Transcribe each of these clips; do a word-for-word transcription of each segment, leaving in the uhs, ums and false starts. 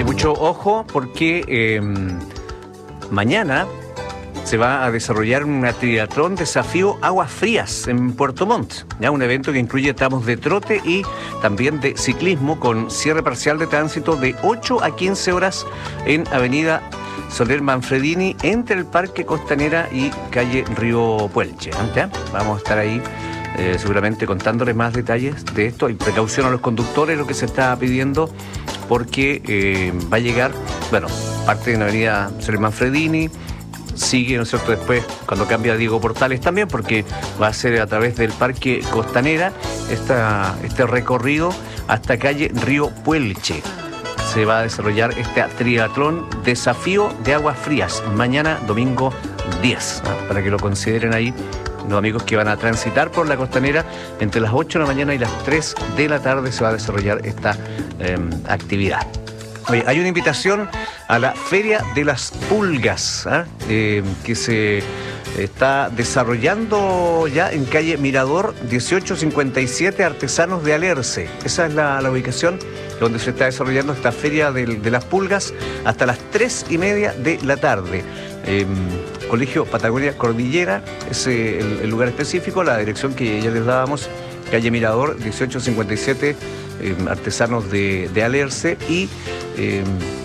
mucho ojo porque eh, mañana se va a desarrollar un triatlón desafío Aguas Frías en Puerto Montt, ya un evento que incluye tramos de trote y también de ciclismo con cierre parcial de tránsito de ocho a quince horas en Avenida Soler Manfredini entre el Parque Costanera y calle Río Puelche. ¿Ya? Vamos a estar ahí eh, seguramente contándoles más detalles de esto. Y precaución a los conductores, lo que se está pidiendo, porque eh, va a llegar, bueno, parte de la Avenida Soler Manfredini. Sigue, ¿no es cierto?, después cuando cambia Diego Portales también, porque va a ser a través del Parque Costanera esta, este recorrido hasta calle Río Puelche. Se va a desarrollar este triatlón desafío de Aguas Frías mañana domingo diez, ¿no? Para que lo consideren ahí los amigos que van a transitar por la Costanera. Entre las ocho de la mañana y las tres de la tarde se va a desarrollar esta eh, actividad. Oye, hay una invitación a la Feria de las Pulgas, ¿eh? Eh, que se está desarrollando ya en calle Mirador dieciocho cincuenta y siete, Artesanos de Alerce. Esa es la, la ubicación donde se está desarrollando esta Feria de, de las Pulgas hasta las tres y media de la tarde. Eh, Colegio Patagonia Cordillera es eh, el, el lugar específico, la dirección que ya les dábamos, calle Mirador dieciocho cincuenta y siete, eh, Artesanos de, de Alerce, y eh,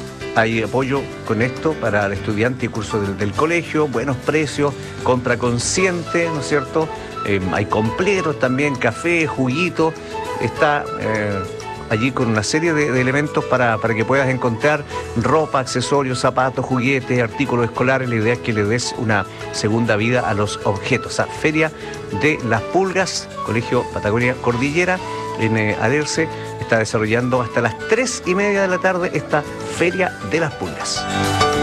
hay apoyo con esto para el estudiante y curso del, del colegio, buenos precios, compra consciente, ¿no es cierto? Eh, hay completos también, café, juguito, está eh, allí con una serie de, de elementos para, para que puedas encontrar ropa, accesorios, zapatos, juguetes, artículos escolares. La idea es que le des una segunda vida a los objetos. O sea, Feria de las Pulgas, Colegio Patagonia Cordillera, en eh, Alerce, está desarrollando hasta las tres y media de la tarde esta Feria de las Pulgas.